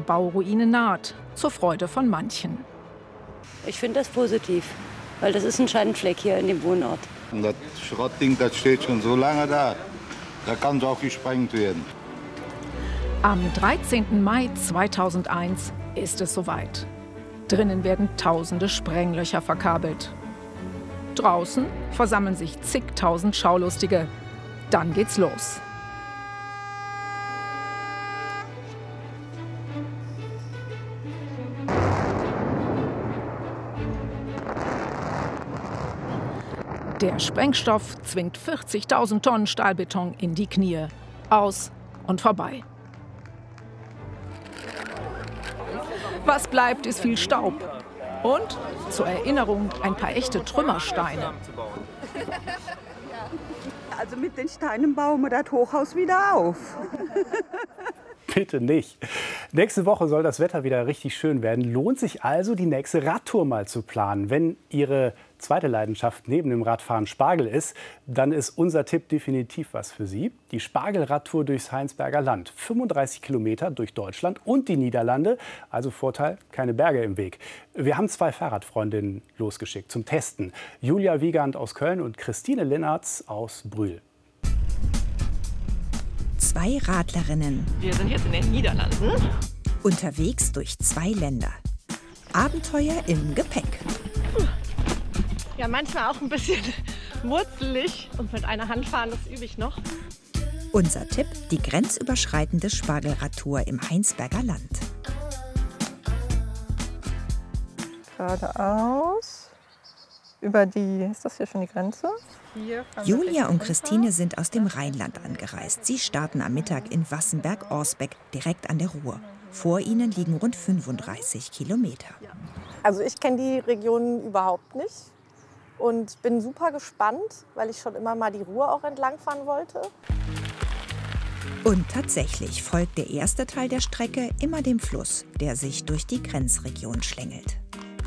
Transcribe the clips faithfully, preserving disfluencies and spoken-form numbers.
Bauruine naht, zur Freude von manchen. Ich finde das positiv, weil das ist ein Schattenfleck hier in dem Wohnort. Und das Schrottding, das steht schon so lange da, da kann es auch gesprengt werden. Am dreizehnten Mai zweitausendeins ist es soweit. Drinnen werden tausende Sprenglöcher verkabelt. Draußen versammeln sich zigtausend Schaulustige. Dann geht's los. Der Sprengstoff zwingt vierzigtausend Tonnen Stahlbeton in die Knie. Aus und vorbei. Was bleibt, ist viel Staub. Und zur Erinnerung ein paar echte Trümmersteine. Also mit den Steinen bauen wir das Hochhaus wieder auf. Bitte nicht. Nächste Woche soll das Wetter wieder richtig schön werden. Lohnt sich also, die nächste Radtour mal zu planen. Wenn Ihre zweite Leidenschaft neben dem Radfahren Spargel ist, dann ist unser Tipp definitiv was für Sie. Die Spargelradtour durchs Heinsberger Land. fünfunddreißig Kilometer durch Deutschland und die Niederlande. Also Vorteil, keine Berge im Weg. Wir haben zwei Fahrradfreundinnen losgeschickt zum Testen. Julia Wiegand aus Köln und Christine Linnertz aus Brühl. Zwei Radlerinnen. Wir sind jetzt in den Niederlanden. Unterwegs durch zwei Länder. Abenteuer im Gepäck. Ja, manchmal auch ein bisschen wurzelig. Und mit einer Hand fahren, das übe ich noch. Unser Tipp, die grenzüberschreitende Spargelradtour im Heinsberger Land. Geradeaus. Über die, ist das hier schon die Grenze? Julia und Christine sind aus dem Rheinland angereist. Sie starten am Mittag in Wassenberg-Orsbeck, direkt an der Ruhr. Vor ihnen liegen rund fünfunddreißig Kilometer. Also ich kenne die Region überhaupt nicht und bin super gespannt, weil ich schon immer mal die Ruhr auch entlangfahren wollte. Und tatsächlich folgt der erste Teil der Strecke immer dem Fluss, der sich durch die Grenzregion schlängelt.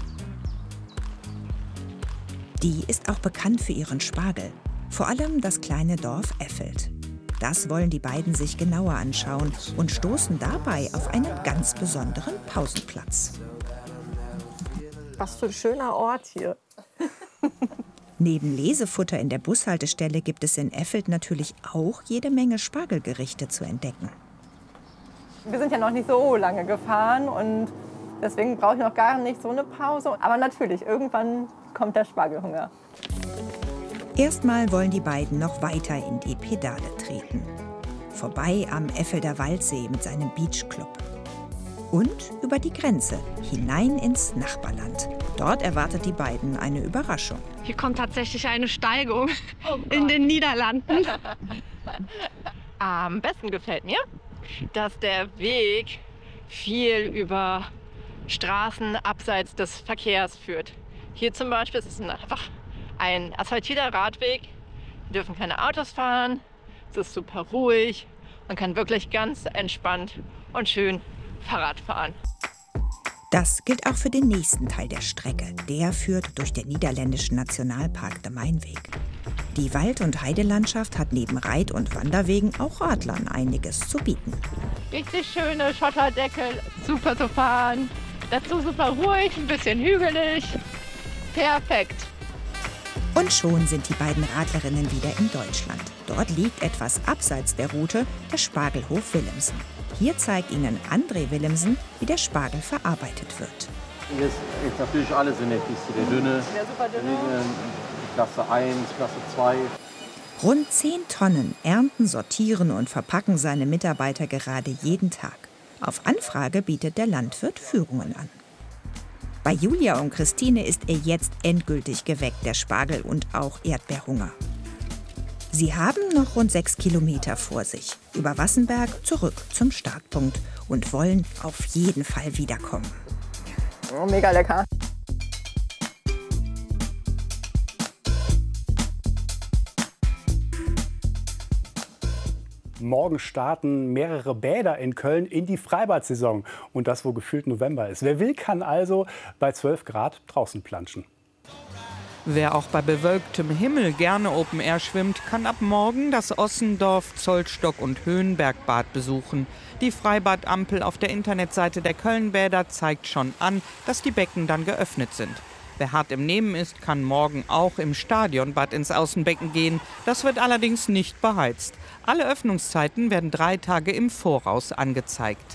Die ist auch bekannt für ihren Spargel, vor allem das kleine Dorf Effeld. Das wollen die beiden sich genauer anschauen und stoßen dabei auf einen ganz besonderen Pausenplatz. Was für ein schöner Ort hier. Neben Lesefutter in der Bushaltestelle gibt es in Effeld natürlich auch jede Menge Spargelgerichte zu entdecken. Wir sind ja noch nicht so lange gefahren und deswegen brauche ich noch gar nicht so eine Pause. Aber natürlich, irgendwann kommt der Spargelhunger. Erstmal wollen die beiden noch weiter in die Pedale treten. Vorbei am Effelder Waldsee mit seinem Beachclub. Und über die Grenze, hinein ins Nachbarland. Dort erwartet die beiden eine Überraschung. Hier kommt tatsächlich eine Steigung in den Niederlanden. Am besten gefällt mir, dass der Weg viel über Straßen abseits des Verkehrs führt. Hier zum Beispiel ist es einfach ein asphaltierter Radweg. Wir dürfen keine Autos fahren. Es ist super ruhig. Man kann wirklich ganz entspannt und schön Fahrrad fahren. Das gilt auch für den nächsten Teil der Strecke. Der führt durch den niederländischen Nationalpark de Mainweg. Die Wald- und Heidelandschaft hat neben Reit- und Wanderwegen auch Radlern einiges zu bieten. Richtig schöne Schotterdecke, super zu fahren. Dazu super ruhig, ein bisschen hügelig. Perfekt. Und schon sind die beiden Radlerinnen wieder in Deutschland. Dort liegt etwas abseits der Route der Spargelhof Willemsen. Hier zeigt Ihnen André Willemsen, wie der Spargel verarbeitet wird. Hier ist, ist natürlich alles in der Kiste. Der dünne, Der super dünne. Klasse eins, Klasse zwei. Rund zehn Tonnen ernten, sortieren und verpacken seine Mitarbeiter gerade jeden Tag. Auf Anfrage bietet der Landwirt Führungen an. Bei Julia und Christine ist er jetzt endgültig geweckt, der Spargel und auch Erdbeerhunger. Sie haben noch rund sechs Kilometer vor sich, über Wassenberg zurück zum Startpunkt und wollen auf jeden Fall wiederkommen. Oh, mega lecker. Morgen starten mehrere Bäder in Köln in die Freibad-Saison. Und das, wo gefühlt November ist. Wer will, kann also bei zwölf Grad draußen planschen. Wer auch bei bewölktem Himmel gerne Open Air schwimmt, kann ab morgen das Ossendorf, Zollstock und Höhenbergbad besuchen. Die Freibadampel auf der Internetseite der Kölnbäder zeigt schon an, dass die Becken dann geöffnet sind. Wer hart im Nehmen ist, kann morgen auch im Stadionbad ins Außenbecken gehen. Das wird allerdings nicht beheizt. Alle Öffnungszeiten werden drei Tage im Voraus angezeigt.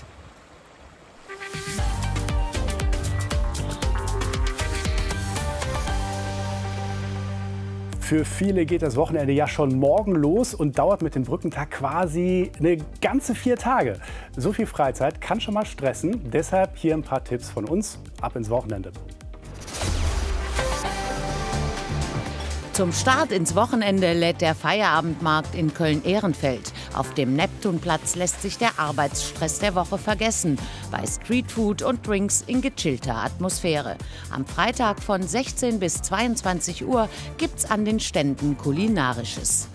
Für viele geht das Wochenende ja schon morgen los und dauert mit dem Brückentag quasi eine ganze vier Tage. So viel Freizeit kann schon mal stressen. Deshalb hier ein paar Tipps von uns. Ab ins Wochenende. Zum Start ins Wochenende lädt der Feierabendmarkt in Köln-Ehrenfeld. Auf dem Neptunplatz lässt sich der Arbeitsstress der Woche vergessen. Bei Streetfood und Drinks in gechillter Atmosphäre. Am Freitag von sechzehn bis zweiundzwanzig Uhr gibt's an den Ständen Kulinarisches.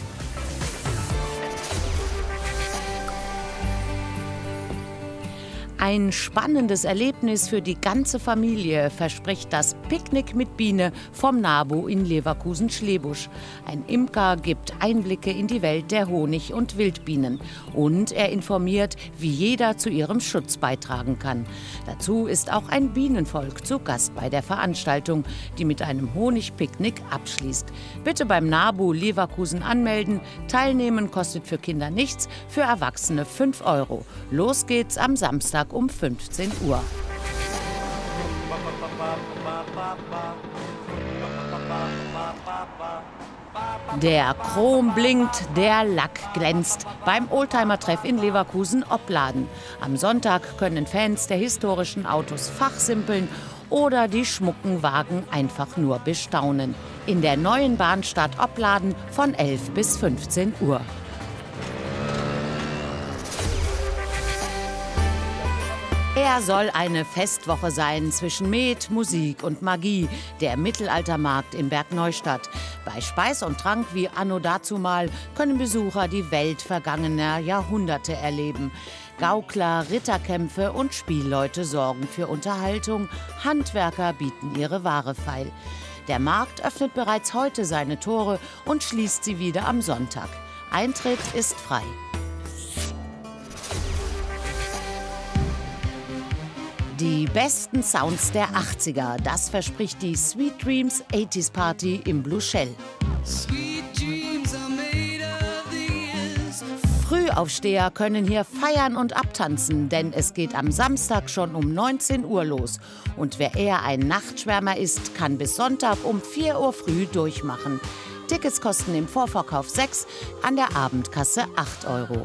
Ein spannendes Erlebnis für die ganze Familie verspricht das Picknick mit Biene vom NABU in Leverkusen-Schlebusch. Ein Imker gibt Einblicke in die Welt der Honig- und Wildbienen. Und er informiert, wie jeder zu ihrem Schutz beitragen kann. Dazu ist auch ein Bienenvolk zu Gast bei der Veranstaltung, die mit einem Honigpicknick abschließt. Bitte beim NABU Leverkusen anmelden. Teilnehmen kostet für Kinder nichts, für Erwachsene fünf Euro. Los geht's am Samstag um fünfzehn Uhr. Der Chrom blinkt, der Lack glänzt beim Oldtimer-Treff in Leverkusen-Opladen. Am Sonntag können Fans der historischen Autos fachsimpeln oder die schmucken Wagen einfach nur bestaunen. In der neuen Bahnstadt Opladen von elf bis fünfzehn Uhr. Er soll eine Festwoche sein zwischen Met, Musik und Magie. Der Mittelaltermarkt in Bergneustadt. Bei Speis und Trank wie anno dazumal können Besucher die Welt vergangener Jahrhunderte erleben. Gaukler, Ritterkämpfe und Spielleute sorgen für Unterhaltung. Handwerker bieten ihre Ware feil. Der Markt öffnet bereits heute seine Tore und schließt sie wieder am Sonntag. Eintritt ist frei. Die besten Sounds der achtziger, das verspricht die Sweet Dreams achtziger Party im Blue Shell. Frühaufsteher können hier feiern und abtanzen, denn es geht am Samstag schon um neunzehn Uhr los. Und wer eher ein Nachtschwärmer ist, kann bis Sonntag um vier Uhr früh durchmachen. Tickets kosten im Vorverkauf sechs, an der Abendkasse acht Euro.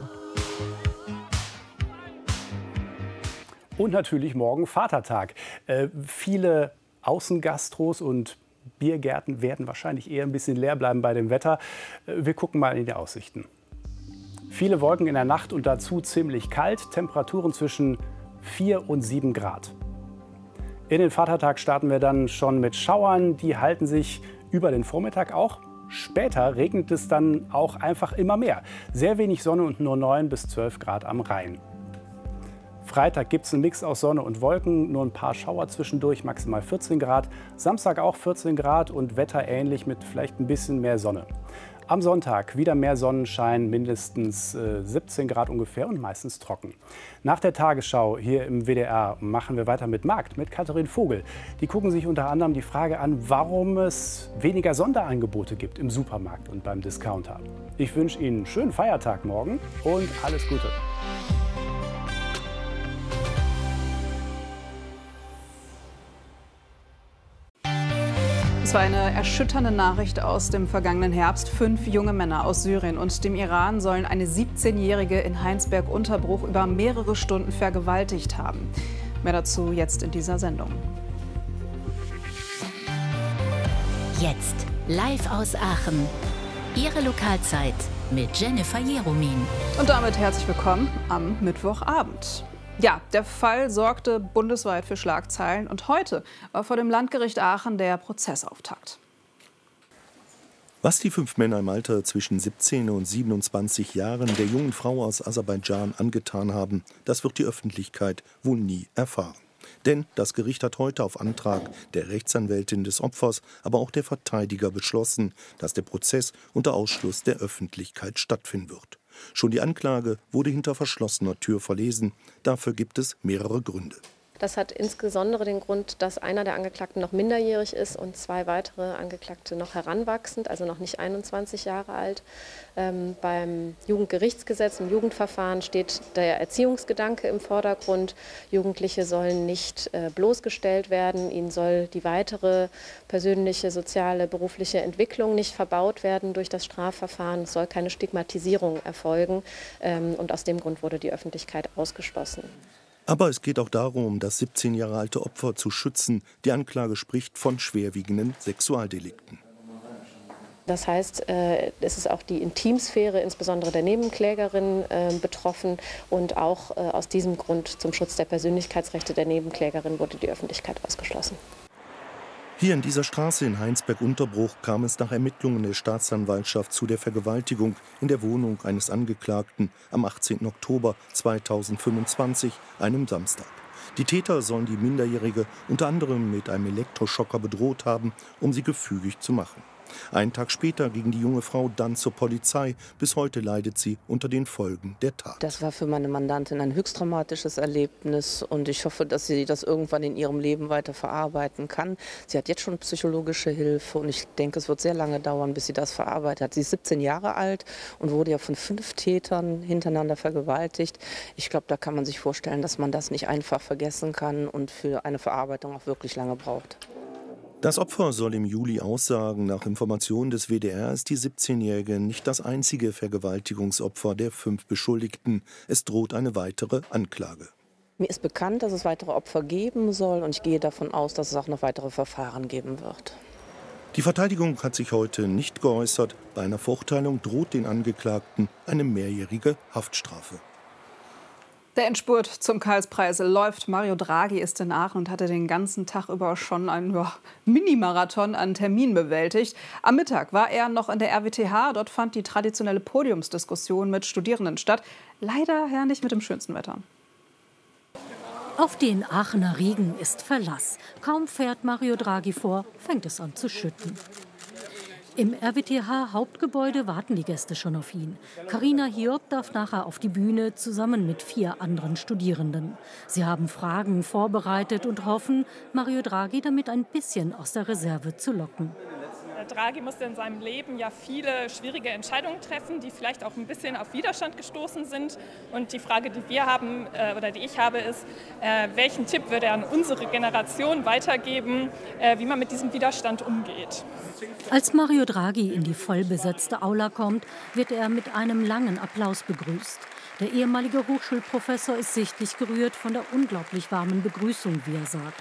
Und natürlich morgen Vatertag. Äh, viele Außengastros und Biergärten werden wahrscheinlich eher ein bisschen leer bleiben bei dem Wetter. Äh, wir gucken mal in die Aussichten. Viele Wolken in der Nacht und dazu ziemlich kalt. Temperaturen zwischen vier und sieben Grad. In den Vatertag starten wir dann schon mit Schauern. Die halten sich über den Vormittag auch. Später regnet es dann auch einfach immer mehr. Sehr wenig Sonne und nur neun bis zwölf Grad am Rhein. Freitag gibt es einen Mix aus Sonne und Wolken, nur ein paar Schauer zwischendurch, maximal vierzehn Grad. Samstag auch vierzehn Grad und Wetter ähnlich mit vielleicht ein bisschen mehr Sonne. Am Sonntag wieder mehr Sonnenschein, mindestens äh, siebzehn Grad ungefähr und meistens trocken. Nach der Tagesschau hier im W D R machen wir weiter mit Markt, mit Katharin Vogel. Die gucken sich unter anderem die Frage an, warum es weniger Sonderangebote gibt im Supermarkt und beim Discounter. Ich wünsche Ihnen einen schönen Feiertag morgen und alles Gute. Es war eine erschütternde Nachricht aus dem vergangenen Herbst. Fünf junge Männer aus Syrien und dem Iran sollen eine siebzehnjährige in Heinsberg-Unterbruch über mehrere Stunden vergewaltigt haben. Mehr dazu jetzt in dieser Sendung. Jetzt live aus Aachen. Ihre Lokalzeit mit Jennifer Jeromin. Und damit herzlich willkommen am Mittwochabend. Ja, der Fall sorgte bundesweit für Schlagzeilen und heute war vor dem Landgericht Aachen der Prozessauftakt. Was die fünf Männer im Alter zwischen siebzehn und siebenundzwanzig Jahren der jungen Frau aus Aserbaidschan angetan haben, das wird die Öffentlichkeit wohl nie erfahren. Denn das Gericht hat heute auf Antrag der Rechtsanwältin des Opfers, aber auch der Verteidiger beschlossen, dass der Prozess unter Ausschluss der Öffentlichkeit stattfinden wird. Schon die Anklage wurde hinter verschlossener Tür verlesen. Dafür gibt es mehrere Gründe. Das hat insbesondere den Grund, dass einer der Angeklagten noch minderjährig ist und zwei weitere Angeklagte noch heranwachsend, also noch nicht einundzwanzig Jahre alt. Ähm, beim Jugendgerichtsgesetz, im Jugendverfahren steht der Erziehungsgedanke im Vordergrund. Jugendliche sollen nicht äh, bloßgestellt werden, ihnen soll die weitere persönliche, soziale, berufliche Entwicklung nicht verbaut werden durch das Strafverfahren. Es soll keine Stigmatisierung erfolgen ähm, und aus dem Grund wurde die Öffentlichkeit ausgeschlossen. Aber es geht auch darum, das siebzehn Jahre alte Opfer zu schützen. Die Anklage spricht von schwerwiegenden Sexualdelikten. Das heißt, es ist auch die Intimsphäre, insbesondere der Nebenklägerin, betroffen. Und auch aus diesem Grund zum Schutz der Persönlichkeitsrechte der Nebenklägerin wurde die Öffentlichkeit ausgeschlossen. Hier in dieser Straße in Heinsberg-Unterbruch kam es nach Ermittlungen der Staatsanwaltschaft zu der Vergewaltigung in der Wohnung eines Angeklagten am achtzehnten Oktober zweitausendfünfundzwanzig, einem Samstag. Die Täter sollen die Minderjährige unter anderem mit einem Elektroschocker bedroht haben, um sie gefügig zu machen. Einen Tag später ging die junge Frau dann zur Polizei. Bis heute leidet sie unter den Folgen der Tat. Das war für meine Mandantin ein höchst traumatisches Erlebnis und ich hoffe, dass sie das irgendwann in ihrem Leben weiter verarbeiten kann. Sie hat jetzt schon psychologische Hilfe und ich denke, es wird sehr lange dauern, bis sie das verarbeitet hat. Sie ist siebzehn Jahre alt und wurde ja von fünf Tätern hintereinander vergewaltigt. Ich glaube, da kann man sich vorstellen, dass man das nicht einfach vergessen kann und für eine Verarbeitung auch wirklich lange braucht. Das Opfer soll im Juli aussagen. Nach Informationen des W D R ist die siebzehnjährige nicht das einzige Vergewaltigungsopfer der fünf Beschuldigten. Es droht eine weitere Anklage. Mir ist bekannt, dass es weitere Opfer geben soll und ich gehe davon aus, dass es auch noch weitere Verfahren geben wird. Die Verteidigung hat sich heute nicht geäußert. Bei einer Verurteilung droht den Angeklagten eine mehrjährige Haftstrafe. Der Endspurt zum Karlspreis läuft. Mario Draghi ist in Aachen und hatte den ganzen Tag über schon einen ja, Mini-Marathon an Terminen bewältigt. Am Mittag war er noch in der R W T H. Dort fand die traditionelle Podiumsdiskussion mit Studierenden statt. Leider ja nicht mit dem schönsten Wetter. Auf den Aachener Regen ist Verlass. Kaum fährt Mario Draghi vor, fängt es an zu schütten. Im R W T H-Hauptgebäude warten die Gäste schon auf ihn. Carina Hiob darf nachher auf die Bühne zusammen mit vier anderen Studierenden. Sie haben Fragen vorbereitet und hoffen, Mario Draghi damit ein bisschen aus der Reserve zu locken. Draghi musste in seinem Leben ja viele schwierige Entscheidungen treffen, die vielleicht auch ein bisschen auf Widerstand gestoßen sind. Und die Frage, die wir haben äh, oder die ich habe, ist, äh, welchen Tipp würde er an unsere Generation weitergeben, äh, wie man mit diesem Widerstand umgeht? Als Mario Draghi in die vollbesetzte Aula kommt, wird er mit einem langen Applaus begrüßt. Der ehemalige Hochschulprofessor ist sichtlich gerührt von der unglaublich warmen Begrüßung, wie er sagt.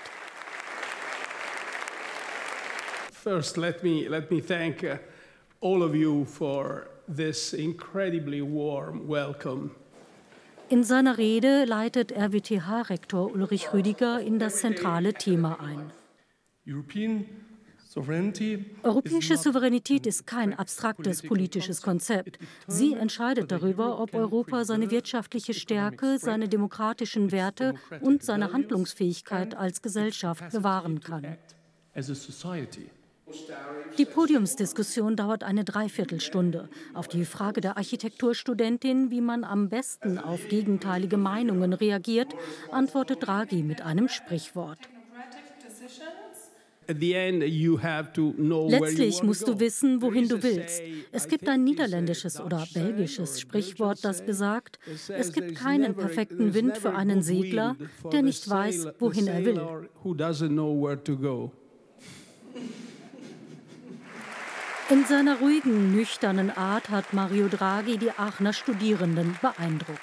First, let me, let me thank uh, all of you for this incredibly warm welcome. In seiner Rede leitet R W T H-Rektor Ulrich Rüdiger in das zentrale Thema ein. European sovereignty Europäische Souveränität ist kein abstraktes politisches Konzept. Sie entscheidet darüber, ob Europa seine wirtschaftliche Stärke, seine demokratischen Werte und seine Handlungsfähigkeit als Gesellschaft bewahren kann. Die Podiumsdiskussion dauert eine Dreiviertelstunde. Auf die Frage der Architekturstudentin, wie man am besten auf gegenteilige Meinungen reagiert, antwortet Draghi mit einem Sprichwort. Letztlich musst du wissen, wohin du willst. Es gibt ein niederländisches oder belgisches Sprichwort, das besagt, es gibt keinen perfekten Wind für einen Segler, der nicht weiß, wohin er will. In seiner ruhigen, nüchternen Art hat Mario Draghi die Aachener Studierenden beeindruckt.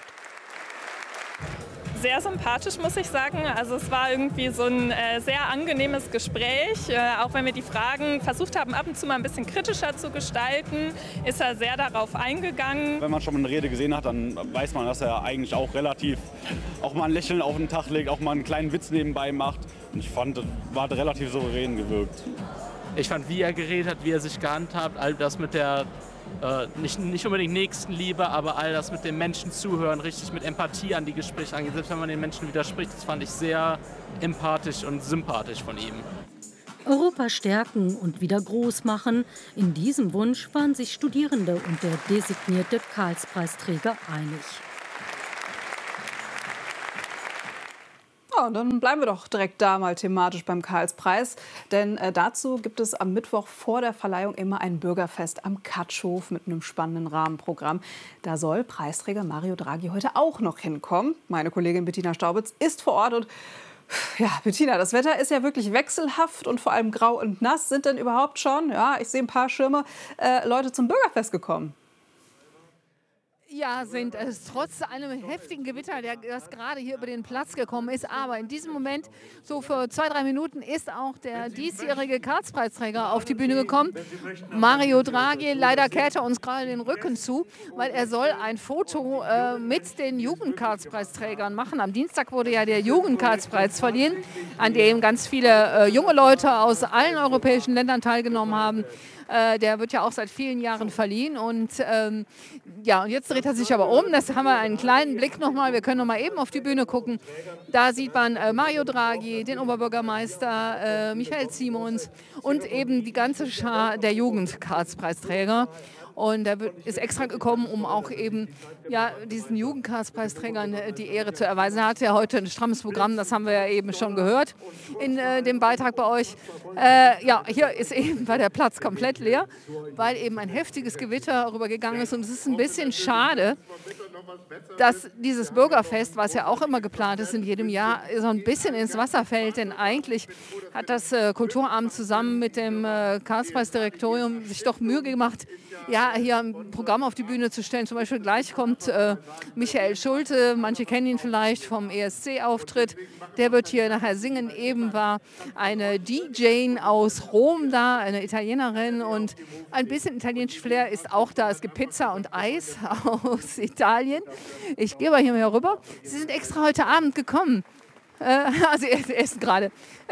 Sehr sympathisch, muss ich sagen. Also es war irgendwie so ein äh, sehr angenehmes Gespräch. Äh, auch wenn wir die Fragen versucht haben, ab und zu mal ein bisschen kritischer zu gestalten, ist er sehr darauf eingegangen. Wenn man schon eine Rede gesehen hat, dann weiß man, dass er eigentlich auch relativ, auch mal ein Lächeln auf den Tag legt, auch mal einen kleinen Witz nebenbei macht. Und ich fand, war relativ souverän gewirkt. Ich fand, wie er geredet hat, wie er sich gehandhabt, all das mit der äh, nicht, nicht unbedingt Nächstenliebe, aber all das mit den Menschen zuhören, richtig mit Empathie an die Gespräche angehen. Selbst wenn man den Menschen widerspricht, das fand ich sehr empathisch und sympathisch von ihm. Europa stärken und wieder groß machen. In diesem Wunsch waren sich Studierende und der designierte Karlspreisträger einig. Ja, und dann bleiben wir doch direkt da mal thematisch beim Karlspreis. Denn äh, dazu gibt es am Mittwoch vor der Verleihung immer ein Bürgerfest am Katschhof mit einem spannenden Rahmenprogramm. Da soll Preisträger Mario Draghi heute auch noch hinkommen. Meine Kollegin Bettina Staubitz ist vor Ort. Und ja, Bettina, das Wetter ist ja wirklich wechselhaft und vor allem grau und nass. Sind denn überhaupt schon, ja, ich sehe ein paar Schirme, äh, Leute zum Bürgerfest gekommen? Ja, sind es trotz einem heftigen Gewitter, der, das gerade hier über den Platz gekommen ist. Aber in diesem Moment, so vor zwei, drei Minuten, ist auch der diesjährige Karlspreisträger auf die Bühne gekommen. Mario Draghi, leider kehrt er uns gerade den Rücken zu, weil er soll ein Foto äh, mit den Jugendkarlspreisträgern machen. Am Dienstag wurde ja der Jugendkarlspreis verliehen, an dem ganz viele äh, junge Leute aus allen europäischen Ländern teilgenommen haben. Äh, der wird ja auch seit vielen Jahren verliehen. Und ähm, ja, und jetzt dreht er sich aber um. Das haben wir einen kleinen Blick nochmal. Wir können noch mal eben auf die Bühne gucken. Da sieht man äh, Mario Draghi, den Oberbürgermeister äh, Michael Simons und eben die ganze Schar der Jugendkarlspreisträger. Und er ist extra gekommen, um auch eben ja, diesen Jugendkarlspreisträgern die Ehre zu erweisen. Er hat ja heute ein strammes Programm, das haben wir ja eben schon gehört in äh, dem Beitrag bei euch. Äh, ja, hier ist eben war der Platz komplett leer, weil eben ein heftiges Gewitter rübergegangen ist. Und es ist ein bisschen schade, dass dieses Bürgerfest, was ja auch immer geplant ist in jedem Jahr, so ein bisschen ins Wasser fällt. Denn eigentlich hat das äh, Kulturamt zusammen mit dem äh, Karlspreisdirektorium sich doch Mühe gemacht, ja, hier ein Programm auf die Bühne zu stellen. Zum Beispiel gleich kommt äh, Michael Schulte, manche kennen ihn vielleicht vom E S C-Auftritt. Der wird hier nachher singen. Eben war eine D J aus Rom da, eine Italienerin, und ein bisschen italienisch Flair ist auch da. Es gibt Pizza und Eis aus Italien. Ich gehe mal hier mal rüber. Sie sind extra heute Abend gekommen. Äh, also Sie essen gerade.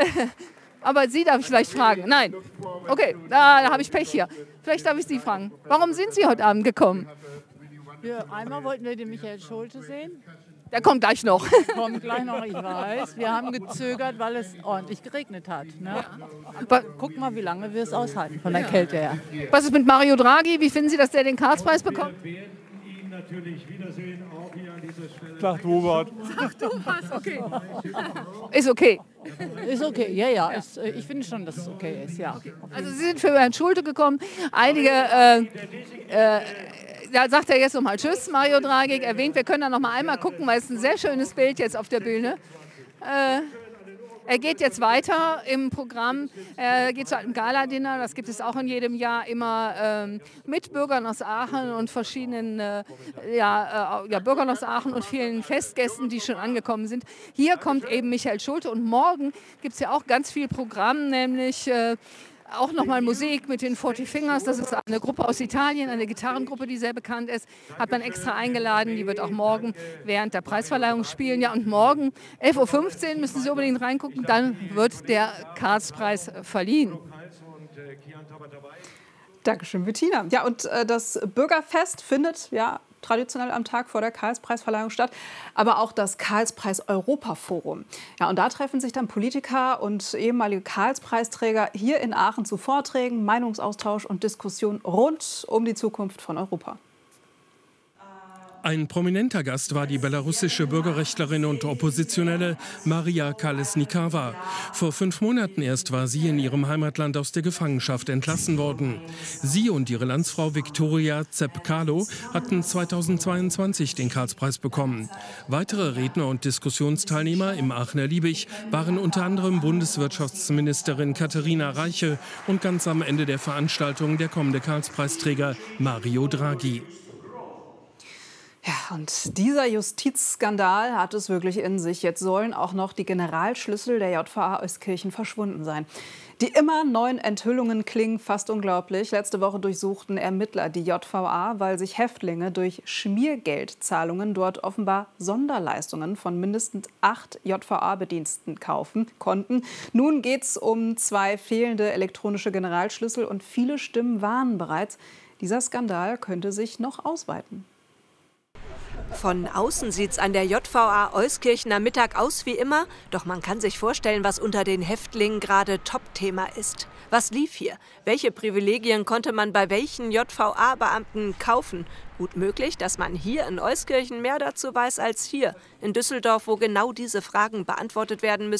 Aber Sie darf ich vielleicht fragen. Nein. Okay, da, da habe ich Pech hier. Vielleicht darf ich Sie fragen. Warum sind Sie heute Abend gekommen? Ja, einmal wollten wir den Michael Schulte sehen. Der kommt gleich noch. Der kommt gleich noch, ich weiß. Wir haben gezögert, weil es ordentlich geregnet hat. Ne? Aber guck mal, wie lange wir es aushalten von der Kälte her. Was ist mit Mario Draghi? Wie finden Sie, dass der den Karlspreis bekommt? Natürlich wiedersehen, auch hier an dieser Stelle. Sagt Hubert. Sagt Hubert, okay. Ist okay. Ist okay, ja, ja. Ist, ich finde schon, dass es okay ist, ja. Also Sie sind für Herrn Schulte gekommen. Einige, äh, äh, da sagt er jetzt nochmal Tschüss, Mario Draghi erwähnt. Wir können da noch mal einmal gucken, weil es ein sehr schönes Bild jetzt auf der Bühne. Äh, Er geht jetzt weiter im Programm, er geht zu einem Gala-Dinner, das gibt es auch in jedem Jahr immer ähm, mit Bürgern aus Aachen und verschiedenen äh, ja, äh, ja, Bürgern aus Aachen und vielen Festgästen, die schon angekommen sind. Hier kommt eben Michael Schulte und morgen gibt es ja auch ganz viel Programm, nämlich äh, auch nochmal Musik mit den Forty Fingers. Das ist eine Gruppe aus Italien, eine Gitarrengruppe, die sehr bekannt ist. Hat man extra eingeladen. Die wird auch morgen während der Preisverleihung spielen. Ja, und morgen, elf Uhr fünfzehn, müssen Sie unbedingt reingucken. Dann wird der Karlspreis verliehen. Dankeschön, Bettina. Ja, und äh, das Bürgerfest findet ja traditionell am Tag vor der Karlspreisverleihung statt, aber auch das Karlspreis-Europa-Forum. Ja, und da treffen sich dann Politiker und ehemalige Karlspreisträger hier in Aachen zu Vorträgen, Meinungsaustausch und Diskussion rund um die Zukunft von Europa. Ein prominenter Gast war die belarussische Bürgerrechtlerin und Oppositionelle Maria Kalesnikava. Vor fünf Monaten erst war sie in ihrem Heimatland aus der Gefangenschaft entlassen worden. Sie und ihre Landsfrau Viktoria Tsepkalo hatten zweitausendzweiundzwanzig den Karlspreis bekommen. Weitere Redner und Diskussionsteilnehmer im Aachener Liebig waren unter anderem Bundeswirtschaftsministerin Katharina Reiche und ganz am Ende der Veranstaltung der kommende Karlspreisträger Mario Draghi. Ja, und dieser Justizskandal hat es wirklich in sich. Jetzt sollen auch noch die Generalschlüssel der J V A Euskirchen verschwunden sein. Die immer neuen Enthüllungen klingen fast unglaublich. Letzte Woche durchsuchten Ermittler die J V A, weil sich Häftlinge durch Schmiergeldzahlungen dort offenbar Sonderleistungen von mindestens acht J V A-Bediensteten kaufen konnten. Nun geht es um zwei fehlende elektronische Generalschlüssel und viele Stimmen warnen bereits, Dieser Skandal könnte sich noch ausweiten. Von außen sieht's an der J V A Euskirchen am Mittag aus wie immer, doch man kann sich vorstellen, was unter den Häftlingen gerade Top-Thema ist. Was lief hier? Welche Privilegien konnte man bei welchen J V A-Beamten kaufen? Gut möglich, dass man hier in Euskirchen mehr dazu weiß als hier in Düsseldorf, wo genau diese Fragen beantwortet werden müssen.